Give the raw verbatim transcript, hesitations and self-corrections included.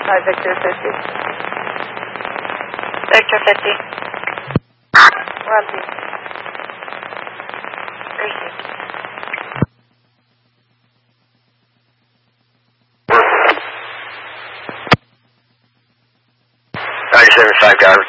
Hi, Victor fifty. Victor fifty. Rumpy. Received. ninety-seven five, Goddard.